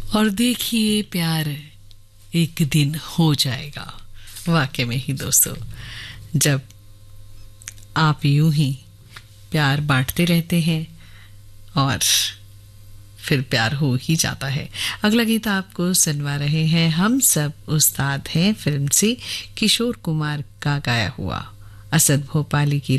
और देखिए प्यार एक दिन हो जाएगा। वाकई में ही दोस्तों, जब आप यूं ही प्यार बांटते रहते हैं और फिर प्यार हो ही जाता है। अगला गीत आपको सुनवा रहे हैं हम सब उस्ताद हैं फिल्म से, किशोर कुमार का गाया हुआ। असद भोपाली की